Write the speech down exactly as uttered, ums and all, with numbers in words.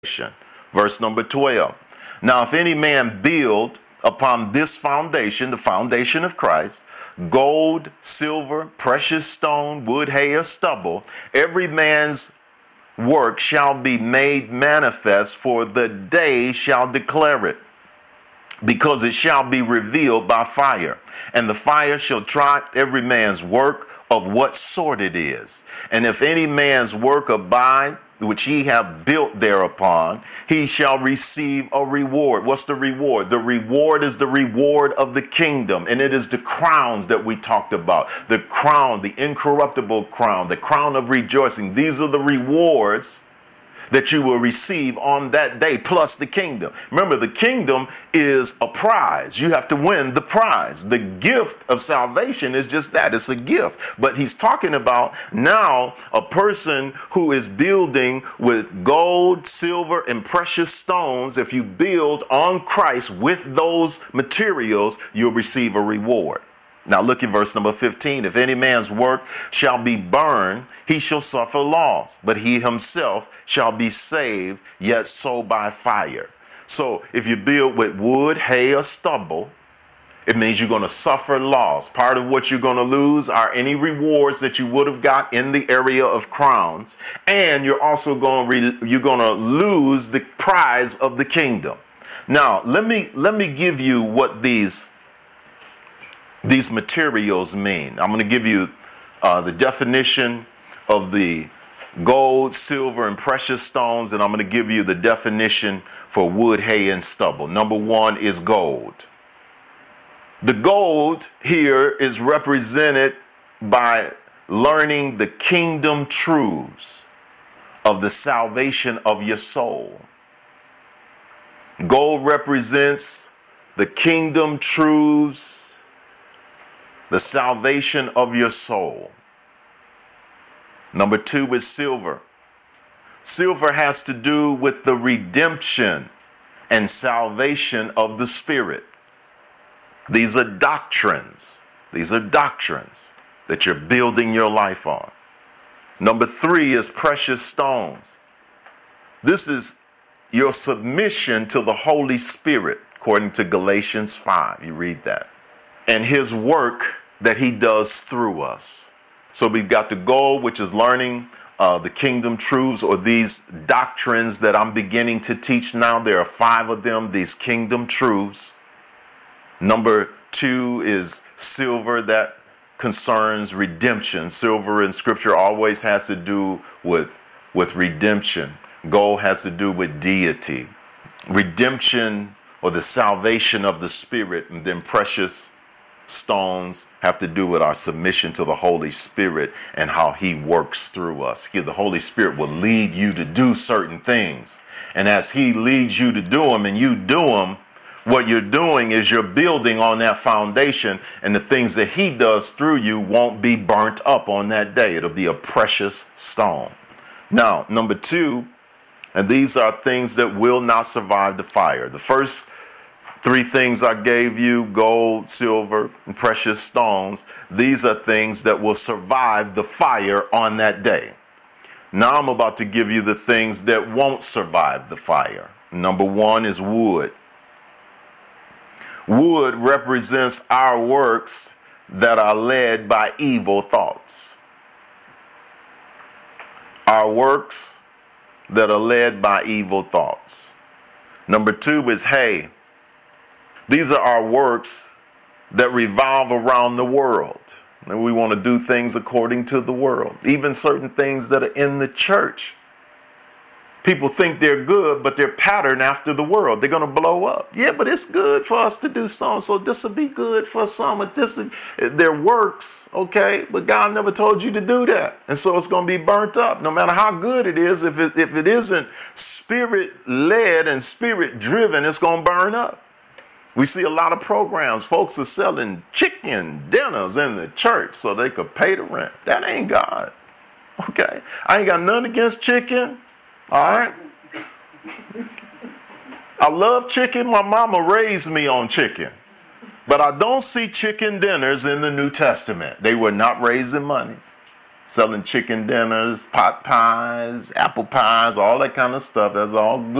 Verse number twelve. Now, if any man build upon this foundation, the foundation of Christ, gold, silver, precious stone, wood, hay, or stubble, every man's work shall be made manifest, for the day shall declare it, because it shall be revealed by fire. And the fire shall try every man's work of what sort it is. And if any man's work abide, which he have built thereupon, he shall receive a reward. What's the reward? The reward is the reward of the kingdom. And it is the crowns that we talked about. The crown, the incorruptible crown, the crown of rejoicing. These are the rewards that you will receive on that day, plus the kingdom. Remember, the kingdom is a prize. You have to win the prize. The gift of salvation is just that. It's a gift. But he's talking about now a person who is building with gold, silver, and precious stones. If you build on Christ with those materials, you'll receive a reward. Now look at verse number fifteen. If any man's work shall be burned, he shall suffer loss, but he himself shall be saved, yet so by fire. So if you build with wood, hay, or stubble, it means you're going to suffer loss. Part of what you're going to lose are any rewards that you would have got in the area of crowns. And you're also going to re- you're going to lose the prize of the kingdom. Now, let me let me give you what these These materials mean. I'm going to give you uh, the definition of the gold, silver, and precious stones, and I'm going to give you the definition for wood, hay, and stubble. Number one is gold. The gold here is represented by learning the kingdom truths of the salvation of your soul. Gold represents the kingdom truths, the salvation of your soul. Number two is silver. Silver has to do with the redemption and salvation of the spirit. These are doctrines. These are doctrines that you're building your life on. Number three is precious stones. This is your submission to the Holy Spirit, according to Galatians five. You read that. And his work that he does through us. So we've got the goal, which is learning uh, the kingdom truths, or these doctrines that I'm beginning to teach now. There are five of them, these kingdom truths. Number two is silver, that concerns redemption. Silver in scripture always has to do with, with redemption. Gold has to do with deity. Redemption, or the salvation of the spirit, and then precious stones have to do with our submission to the Holy Spirit and how he works through us. The Holy Spirit will lead you to do certain things. And as he leads you to do them and you do them, what you're doing is you're building on that foundation, and the things that he does through you won't be burnt up on that day. It'll be a precious stone. Now, number two, and these are things that will not survive the fire. The first three things I gave you, gold, silver, and precious stones, these are things that will survive the fire on that day. Now I'm about to give you the things that won't survive the fire. Number one is wood. Wood represents our works that are led by evil thoughts. Our works that are led by evil thoughts. Number two is hay. These are our works that revolve around the world. And we want to do things according to the world. Even certain things that are in the church. People think they're good, but they're patterned after the world. They're going to blow up. Yeah, but it's good for us to do some. So this will be good for some. It's just their works, okay? But God never told you to do that. And so it's going to be burnt up. No matter how good it is, if it, if it isn't spirit-led and spirit-driven, it's going to burn up. We see a lot of programs. Folks are selling chicken dinners in the church so they could pay the rent. That ain't God. Okay? I ain't got nothing against chicken. All right? I love chicken. My mama raised me on chicken. But I don't see chicken dinners in the New Testament. They were not raising money. selling chicken dinners, pot pies, apple pies, all that kind of stuff. That's all good.